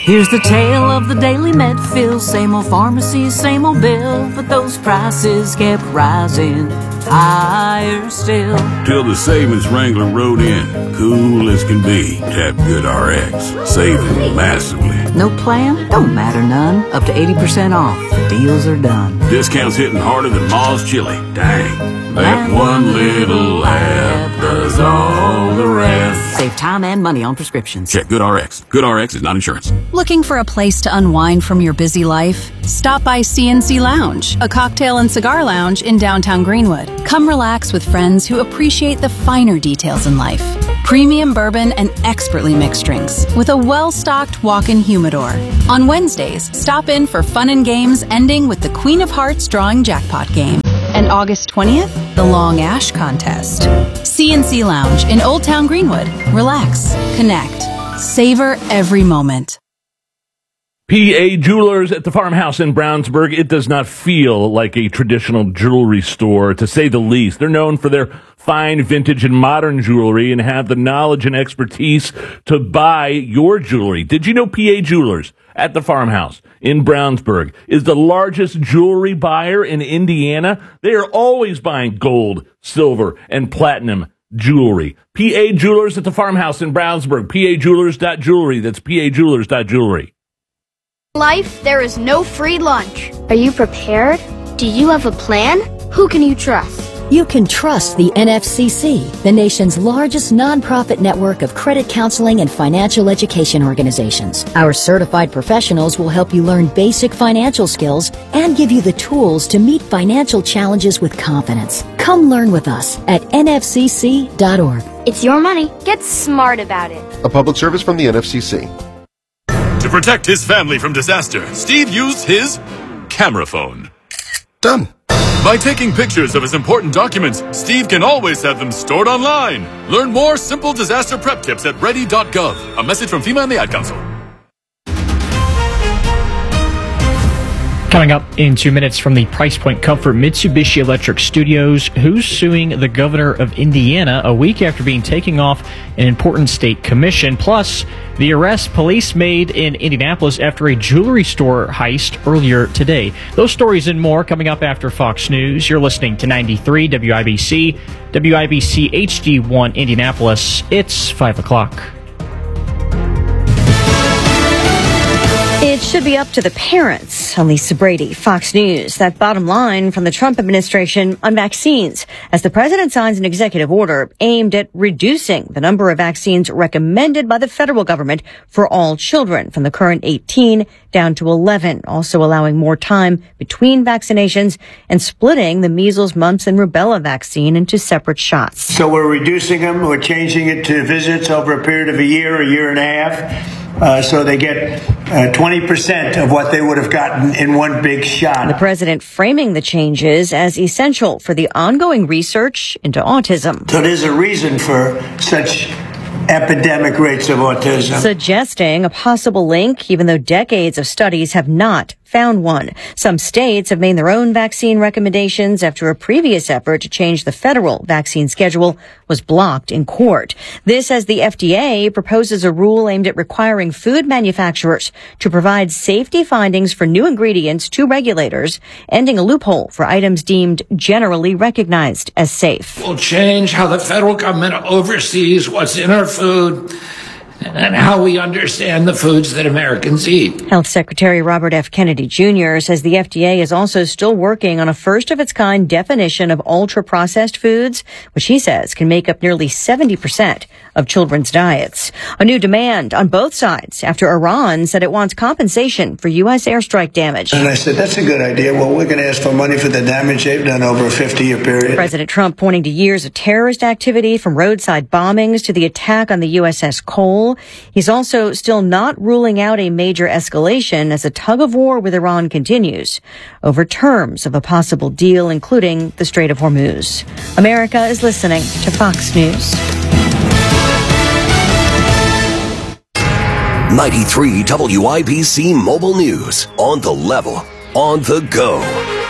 Here's the tale of the daily Medfill. Same old pharmacy, same old bill, but those prices kept rising higher still. Till the savings Wrangler rode in, cool as can be. Tap GoodRx, saving massively. No plan? Don't matter none. Up to eighty percent off. The deals are done. Discounts hitting harder than Ma's chili. Dang, that one little app does all the rest. Save time and money on prescriptions. Check GoodRx. GoodRx is not insurance. Looking for a place to unwind from your busy life? Stop by C N C Lounge, a cocktail and cigar lounge in downtown Greenwood. Come relax with friends who appreciate the finer details in life. Premium bourbon and expertly mixed drinks with a well-stocked walk-in humidor. On Wednesdays, stop in for fun and games ending with the Queen of Hearts drawing jackpot game. And August twentieth, the Long Ash Contest. C N C Lounge in Old Town Greenwood. Relax, connect, savor every moment. P A Jewelers at the Farmhouse in Brownsburg. It does not feel like a traditional jewelry store, to say the least. They're known for their fine vintage and modern jewelry and have the knowledge and expertise to buy your jewelry. Did you know P A Jewelers at the Farmhouse in Brownsburg is the largest jewelry buyer in Indiana? They are always buying gold, silver, and platinum jewelry. P A Jewelers at the Farmhouse in Brownsburg. P A Jewelers dot jewelry. That's P A Jewelers dot jewelry. Life, there is no free lunch. Are you prepared? Do you have a plan? Who can you trust? You can trust the N F C C, the nation's largest nonprofit network of credit counseling and financial education organizations. Our certified professionals will help you learn basic financial skills and give you the tools to meet financial challenges with confidence. Come learn with us at N F C C dot org. It's your money. Get smart about it. A public service from the N F C C. To protect his family from disaster, Steve used his camera phone. Done. By taking pictures of his important documents, Steve can always have them stored online. Learn more simple disaster prep tips at ready dot gov. A message from FEMA and the Ad Council. Coming up in two minutes from the Price Point Comfort Mitsubishi Electric Studios, who's suing the governor of Indiana a week after being taken off an important state commission, plus the arrest police made in Indianapolis after a jewelry store heist earlier today. Those stories and more coming up after Fox News. You're listening to ninety-three W I B C, W I B C H D one Indianapolis. It's five o'clock. It should be up to the parents. I'm Lisa Brady, Fox News. That bottom line from the Trump administration on vaccines, as the president signs an executive order aimed at reducing the number of vaccines recommended by the federal government for all children from the current eighteen down to eleven, also allowing more time between vaccinations and splitting the measles, mumps, and rubella vaccine into separate shots. So we're reducing them. We're changing it to visits over a period of a year, a year and a half. Uh, so they get uh, twenty percent of what they would have gotten in one big shot. The president framing the changes as essential for the ongoing research into autism. So there's a reason for such epidemic rates of autism. Suggesting a possible link, even though decades of studies have not found one. Some states have made their own vaccine recommendations after a previous effort to change the federal vaccine schedule was blocked in court. This as the F D A proposes a rule aimed at requiring food manufacturers to provide safety findings for new ingredients to regulators, ending a loophole for items deemed generally recognized as safe. Will change how the federal government oversees what's in our food and how we understand the foods that Americans eat. Health Secretary Robert F. Kennedy Junior says the F D A is also still working on a first-of-its-kind definition of ultra-processed foods, which he says can make up nearly seventy percent of children's diets. A new demand on both sides after Iran said it wants compensation for U S airstrike damage. And I said, that's a good idea. Well, we're going to ask for money for the damage they've done over a fifty-year period. President Trump pointing to years of terrorist activity from roadside bombings to the attack on the U S S Cole. He's also still not ruling out a major escalation as a tug-of-war with Iran continues over terms of a possible deal, including the Strait of Hormuz. America is listening to Fox News. ninety-three W I B C Mobile News. On the level, on the go.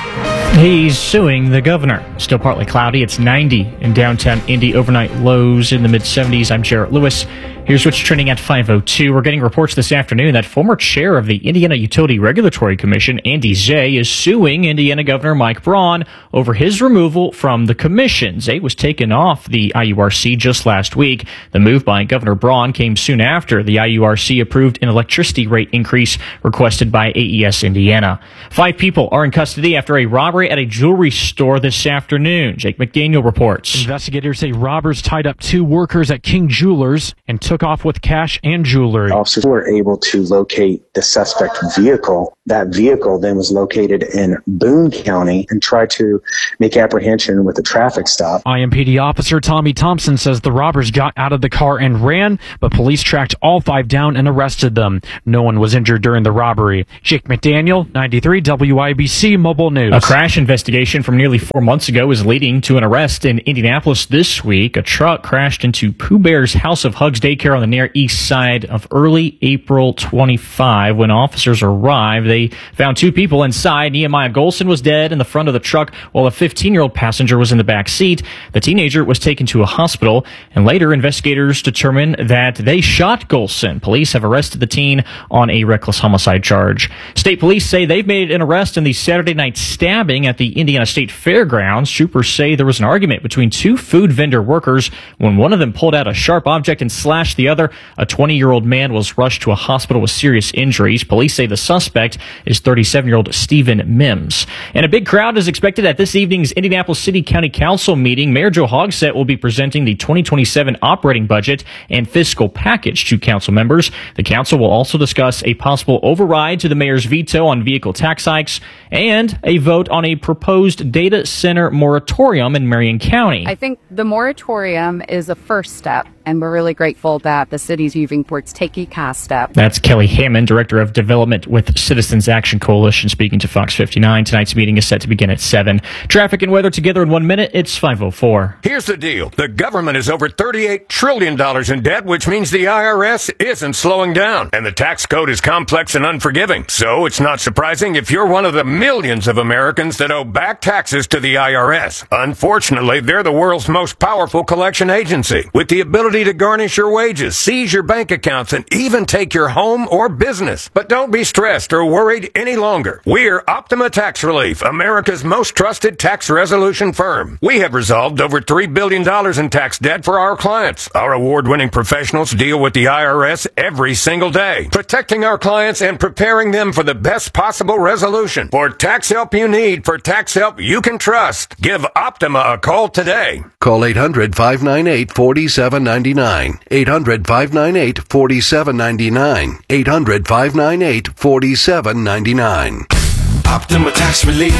He's suing the governor. Still partly cloudy. It's ninety in downtown Indy. Overnight lows in the mid seventies. I'm Jarrett Lewis. Here's what's trending at five oh two. We're getting reports this afternoon that former chair of the Indiana Utility Regulatory Commission, Andy Zay, is suing Indiana Governor Mike Braun over his removal from the commission. Zay was taken off the I U R C just last week. The move by Governor Braun came soon after the I U R C approved an electricity rate increase requested by A E S Indiana. Five people are in custody after a robbery at a jewelry store this afternoon. Jake McDaniel reports. Investigators say robbers tied up two workers at King Jewelers and took off with cash and jewelry. Officers were able to locate the suspect vehicle. That vehicle then was located in Boone County and tried to make apprehension with a traffic stop. I M P D officer Tommy Thompson says the robbers got out of the car and ran, but police tracked all five down and arrested them. No one was injured during the robbery. Jake McDaniel, ninety-three W I B C Mobile News. A crash investigation from nearly four months ago is leading to an arrest in Indianapolis this week. A truck crashed into Pooh Bear's House of Hugs daycare on the near east side of early April twenty-five. When officers arrived, they found two people inside. Nehemiah Golson was dead in the front of the truck, while a fifteen-year-old passenger was in the back seat. The teenager was taken to a hospital, and later investigators determined that they shot Golson. Police have arrested the teen on a reckless homicide charge. State police say they've made an arrest in the Saturday night stabbing at the Indiana State Fairgrounds. Troopers say there was an argument between two food vendor workers when one of them pulled out a sharp object and slashed the other. A twenty-year-old man was rushed to a hospital with serious injuries. Police say the suspect is thirty-seven-year-old Stephen Mims. And a big crowd is expected at this evening's Indianapolis City County Council meeting. Mayor Joe Hogsett will be presenting the twenty twenty-seven operating budget and fiscal package to council members. The council will also discuss a possible override to the mayor's veto on vehicle tax hikes and a vote on a proposed data center moratorium in Marion County. I think the moratorium is a first step, and we're really grateful that the city's moving towards taking a step. That's Kelly Hammond, Director of Development with Citizens Action Coalition, speaking to Fox fifty-nine. Tonight's meeting is set to begin at seven. Traffic and weather together in one minute. It's five oh four. Here's the deal. The government is over thirty-eight trillion dollars in debt, which means the I R S isn't slowing down. And the tax code is complex and unforgiving. So it's not surprising if you're one of the millions of Americans that owe back taxes to the I R S. Unfortunately, they're the world's most powerful collection agency, with the ability to garnish your wages, seize your bank accounts, and even take your home or business. But don't be stressed or worried any longer. We're Optima Tax Relief, America's most trusted tax resolution firm. We have resolved over three billion dollars in tax debt for our clients. Our award-winning professionals deal with the I R S every single day, protecting our clients and preparing them for the best possible resolution. For tax help you need, for tax help you can trust, give Optima a call today. Call eight hundred, five nine eight, four seven nine nine. eight hundred, five nine eight, four seven nine nine. eight hundred, five nine eight, four seven nine nine. Optima Tax Relief.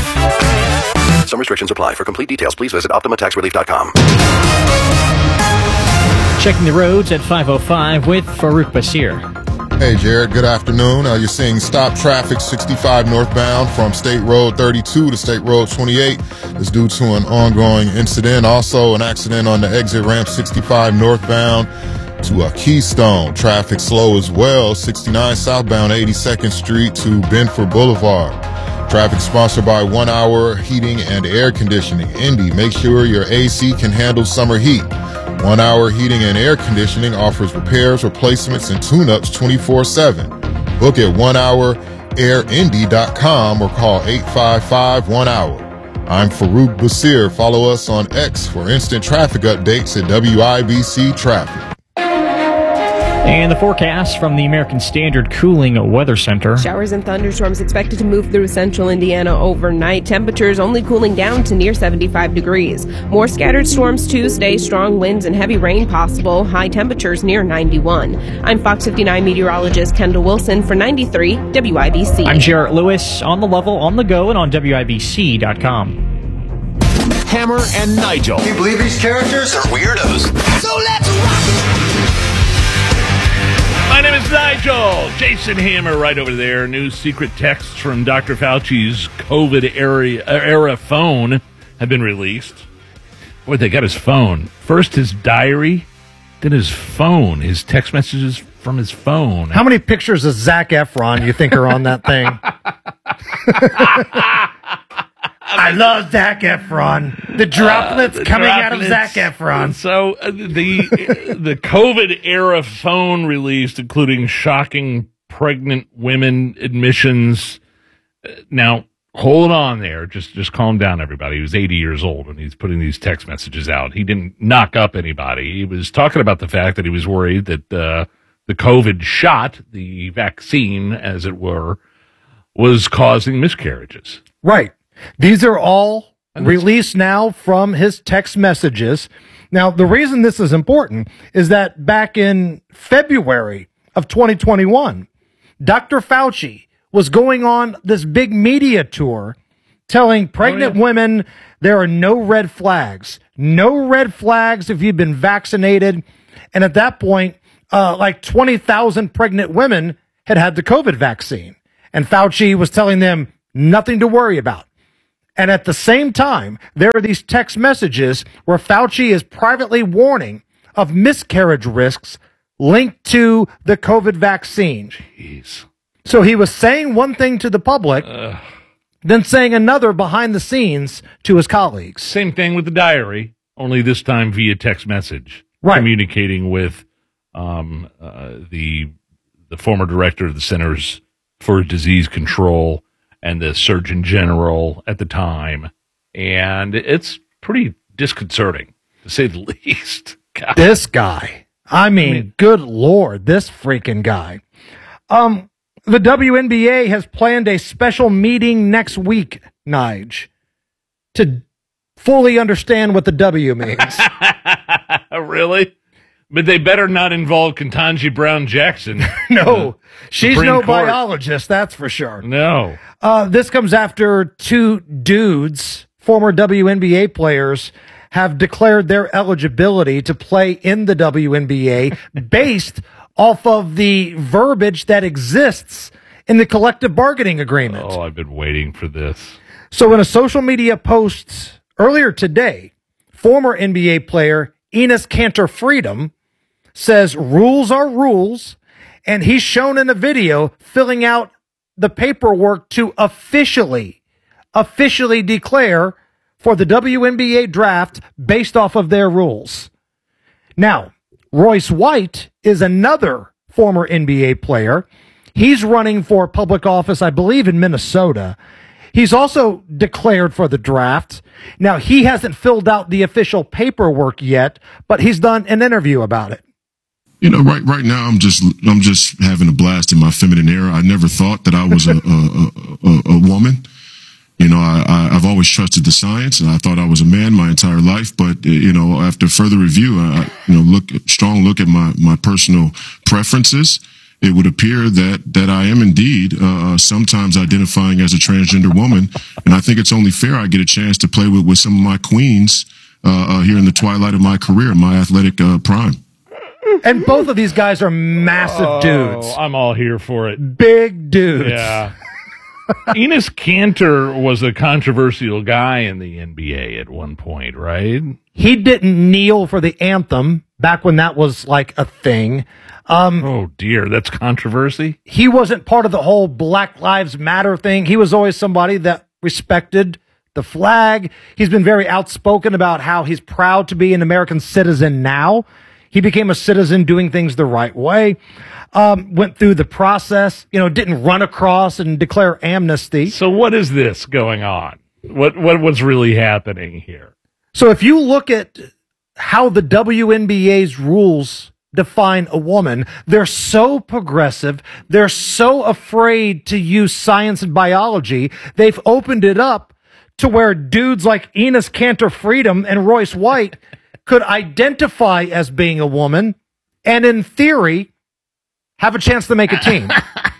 Some restrictions apply. For complete details, please visit optima tax relief dot com. Checking the roads at five oh five with Farouk Basir. Hey, Jared. Good afternoon. Uh, you're seeing stop traffic sixty-five northbound from State Road thirty-two to State Road twenty-eight. It's due to an ongoing incident. Also, an accident on the exit ramp sixty-five northbound to uh, Keystone. Traffic slow as well. sixty-nine southbound eighty-second Street to Benford Boulevard. Traffic sponsored by One Hour Heating and Air Conditioning. Indy, make sure your A C can handle summer heat. One Hour Heating and Air Conditioning offers repairs, replacements, and tune-ups twenty-four seven. Book at one hour air indy dot com or call eight five five one hour. I'm Farouk Basir. Follow us on X for instant traffic updates at W I B C Traffic. And the forecast from the American Standard Cooling Weather Center. Showers and thunderstorms expected to move through central Indiana overnight. Temperatures only cooling down to near seventy-five degrees. More scattered storms Tuesday, strong winds and heavy rain possible. High temperatures near ninety-one. I'm Fox fifty-nine meteorologist Kendall Wilson for ninety-three W I B C. I'm Jarrett Lewis, on the level, on the go, and on W I B C dot com. Hammer and Nigel. Can you believe these characters are weirdos? So let's rock! My name is Nigel. Jason Hammer right over there. New secret texts from Doctor Fauci's COVID era, era phone have been released. Boy, they got his phone. First his diary, then his phone, his text messages from his phone. How many pictures of Zac Efron you think are on that thing? I love Zac Efron. The droplets Uh, the coming out of droplets. Zac Efron. So uh, the the COVID era phone released, including shocking pregnant women admissions. Uh, Now, hold on there. Just just calm down, everybody. He was eighty years old when he's putting these text messages out. He didn't knock up anybody. He was talking about the fact that he was worried that uh, the COVID shot, the vaccine, as it were, was causing miscarriages. Right. These are all released now from his text messages. Now, the reason this is important is that back in February of twenty twenty-one, Doctor Fauci was going on this big media tour telling pregnant Oh, yeah. women there are no red flags. No red flags if you've been vaccinated. And at that point, uh, like twenty thousand pregnant women had had the COVID vaccine. And Fauci was telling them nothing to worry about. And at the same time, there are these text messages where Fauci is privately warning of miscarriage risks linked to the COVID vaccine. Jeez. So he was saying one thing to the public, then saying another behind the scenes to his colleagues. Same thing with the diary, only this time via text message. Right. Communicating with um, uh, the the former director of the Centers for Disease Control and the Surgeon General at the time. And it's pretty disconcerting, to say the least. God. This guy. I mean, I mean, good Lord, this freaking guy. Um, the W N B A has planned a special meeting next week, Nige, to fully understand what the W means. Really? But they better not involve Ketanji Brown Jackson. No, she's Supreme no Court. biologist, that's for sure. No. Uh, this comes after two dudes, former W N B A players, have declared their eligibility to play in the W N B A based off of the verbiage that exists in the collective bargaining agreement. Oh, I've been waiting for this. So in a social media post earlier today, former N B A player Enes Kanter Freedom says rules are rules, and he's shown in a video filling out the paperwork to officially, officially declare for the W N B A draft based off of their rules. Now, Royce White is another former N B A player. He's running for public office, I believe, in Minnesota. He's also declared for the draft. Now, he hasn't filled out the official paperwork yet, but he's done an interview about it. You know, right right now, I'm just I'm just having a blast in my feminine era. I never thought that I was a a, a, a woman. You know, I, I, I've always trusted the science, and I thought I was a man my entire life. But, you know, after further review, I, you know, look, strong look at my, my personal preferences, it would appear that, that I am indeed uh, sometimes identifying as a transgender woman. And I think it's only fair I get a chance to play with, with some of my queens uh, uh, here in the twilight of my career, my athletic uh, prime. And both of these guys are massive Oh, dudes. I'm all here for it. Big dudes. Yeah. Enes Kanter was a controversial guy in the N B A at one point, right? He didn't kneel for the anthem back when that was like a thing. Um, oh, dear. That's controversy? He wasn't part of the whole Black Lives Matter thing. He was always somebody that respected the flag. He's been very outspoken about how he's proud to be an American citizen now. He became a citizen doing things the right way. Um, went through the process, you know, didn't run across and declare amnesty. So what is this going on? What, what what's really happening here? So if you look at how the W N B A's rules define a woman, they're so progressive. They're so afraid to use science and biology. They've opened it up to where dudes like Enes Kanter Freedom and Royce White could identify as being a woman and in theory have a chance to make a team.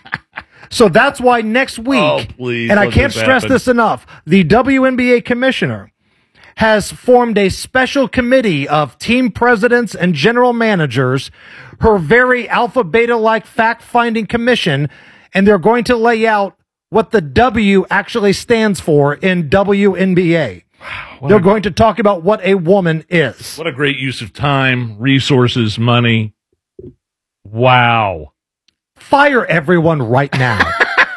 So that's why next week, oh, please, and I can't stress happen. this enough, the W N B A commissioner has formed a special committee of team presidents and general managers, her very alpha beta like fact finding commission, and they're going to lay out what the W actually stands for in W N B A. Wow, they're a, going to talk about what a woman is. What a great use of time, resources, money. Wow. Fire everyone right now.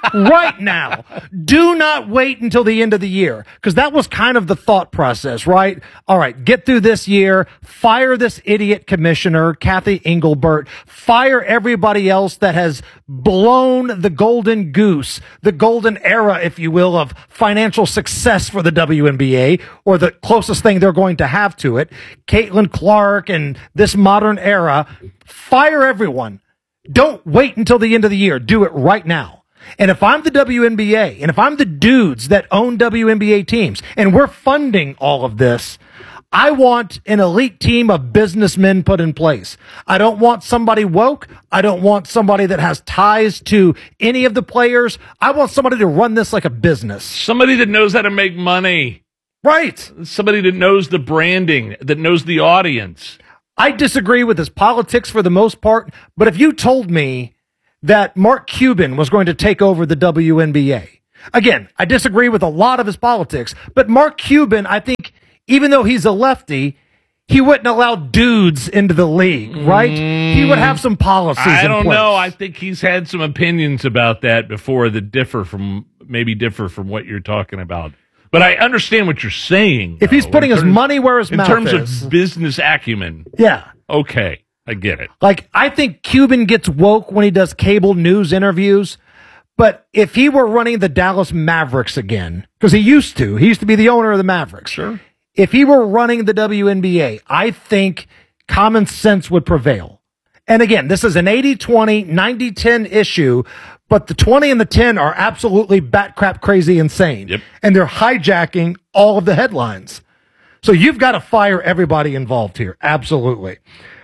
right now. Do not wait until the end of the year, because that was kind of the thought process, right? All right, get through this year, fire this idiot commissioner, Kathy Engelbert, fire everybody else that has blown the golden goose, the golden era, if you will, of financial success for the W N B A, or the closest thing they're going to have to it. Caitlin Clark and this modern era. Fire everyone. Don't wait until the end of the year. Do it right now. And if I'm the W N B A, and if I'm the dudes that own W N B A teams, and we're funding all of this, I want an elite team of businessmen put in place. I don't want somebody woke. I don't want somebody that has ties to any of the players. I want somebody to run this like a business. Somebody that knows how to make money. Right. Somebody that knows the branding, that knows the audience. I disagree with his politics for the most part, but if you told me that Mark Cuban was going to take over the W N B A, again, I disagree with a lot of his politics, but Mark Cuban, I think, even though he's a lefty, he wouldn't allow dudes into the league, right? Mm, he would have some policies I in don't place. know. I think he's had some opinions about that before that differ from, maybe differ from what you're talking about. But I understand what you're saying. If though, he's putting his terms, money where his mouth is. In terms of business acumen. Yeah. Okay, I get it. Like, I think Cuban gets woke when he does cable news interviews. But if he were running the Dallas Mavericks again, because he used to, he used to be the owner of the Mavericks. Sure. If he were running the W N B A, I think common sense would prevail. And again, this is an eighty twenty, ninety ten issue, but the twenty and the ten are absolutely bat crap crazy insane. Yep. And they're hijacking all of the headlines. So you've got to fire everybody involved here. Absolutely.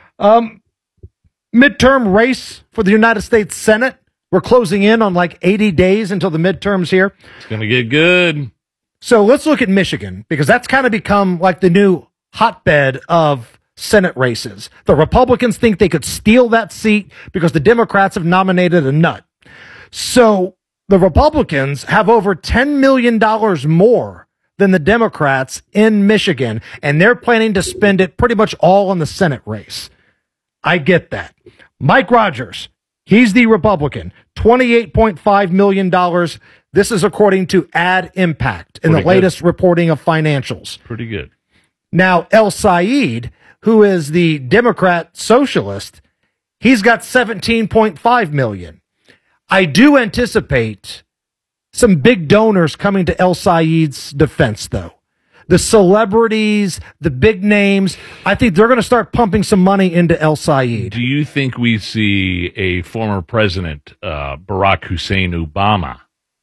Um, midterm race for the United States Senate. We're closing in on like eighty days until the midterms here. It's going to get good. So let's look at Michigan, because that's kind of become like the new hotbed of Senate races. The Republicans think they could steal that seat because the Democrats have nominated a nut. So the Republicans have over ten million dollars more than the Democrats in Michigan, and they're planning to spend it pretty much all on the Senate race. I get that. Mike Rogers, he's the Republican, twenty-eight point five million dollars. This is according to Ad Impact in Pretty the latest good. reporting of financials. Pretty good. Now, El Said, who is the Democrat socialist, he's got seventeen point five million. I do anticipate some big donors coming to El Said's defense, though. The celebrities, the big names, I think they're going to start pumping some money into El Said. Do you think we see a former president, uh, Barack Hussein Obama,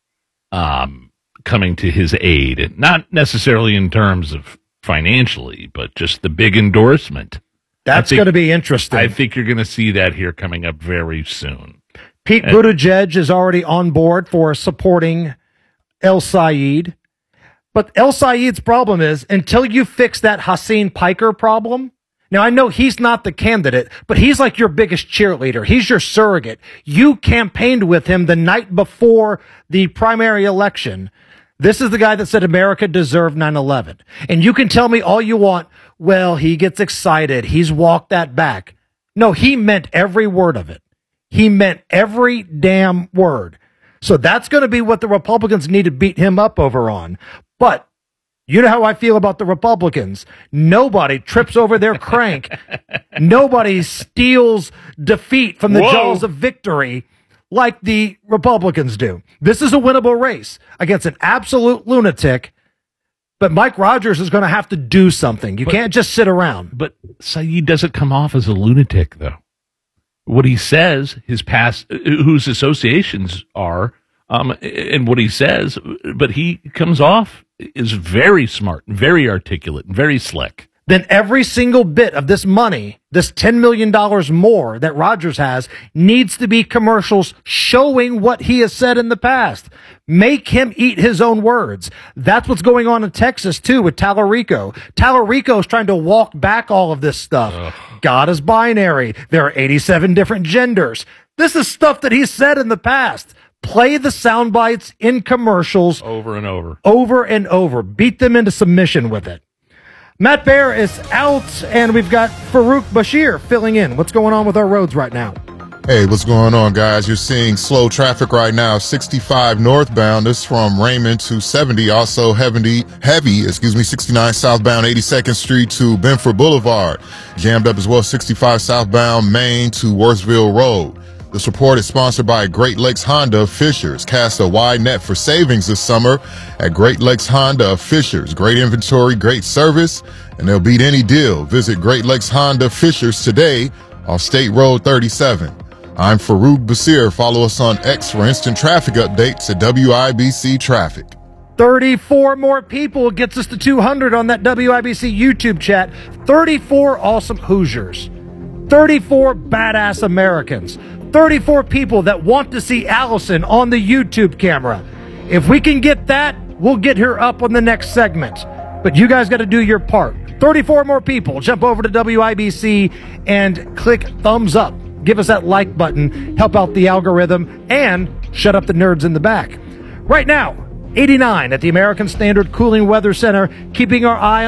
um, coming to his aid? Not necessarily in terms of financially, but just the big endorsement. That's going to be interesting. I think you're going to see that here coming up very soon. Pete And- Buttigieg is already on board for supporting El Said. But El Said's problem is, until you fix that Haseen Piker problem, now I know he's not the candidate, but he's like your biggest cheerleader. He's your surrogate. You campaigned with him the night before the primary election. This is the guy that said America deserved nine eleven. And you can tell me all you want, well, he gets excited. He's walked that back. No, he meant every word of it. He meant every damn word. So that's going to be what the Republicans need to beat him up over on. But you know how I feel about the Republicans. Nobody trips over their crank. Nobody steals defeat from the Whoa. jaws of victory like the Republicans do. This is a winnable race against an absolute lunatic. But Mike Rogers is going to have to do something. You But- can't just sit around. But Said doesn't come off as a lunatic, though. What he says, his past, whose associations are, um, and what he says, but he comes off is very smart, very articulate, and very slick. Then every single bit of this money, this ten million dollars more that Rogers has, needs to be commercials showing what he has said in the past. Make him eat his own words. That's what's going on in Texas, too, with Tallarico. Tallarico is trying to walk back all of this stuff. Ugh. God is binary. There are eighty-seven different genders. This is stuff that he's said in the past. Play the sound bites in commercials Over and over. over and over. Beat them into submission with it. Matt Bear is out, and we've got Farouk Bashir filling in. What's going on with our roads right now? Hey, what's going on, guys? You're seeing slow traffic right now, sixty-five northbound. This from Raymond to seventy. Also heavy, heavy, excuse me, sixty-nine southbound, eighty-second Street to Benford Boulevard. Jammed up as well, sixty-five southbound, Main to Worsville Road. This report is sponsored by Great Lakes Honda of Fishers. Cast a wide net for savings this summer at Great Lakes Honda of Fishers. Great inventory, great service, and they'll beat any deal. Visit Great Lakes Honda Fishers today off State Road thirty-seven. I'm Farouk Basir. Follow us on X for instant traffic updates at W I B C Traffic. thirty-four more people gets us to two hundred on that W I B C YouTube chat. thirty-four awesome Hoosiers. thirty-four badass Americans. thirty-four people that want to see Allison on the YouTube camera. If we can get that, we'll get her up on the next segment. But you guys got to do your part. thirty-four more people. Jump over to W I B C and click thumbs up. Give us that like button, help out the algorithm, and shut up the nerds in the back. Right now, eighty-nine at the American Standard Cooling Weather Center, keeping our eye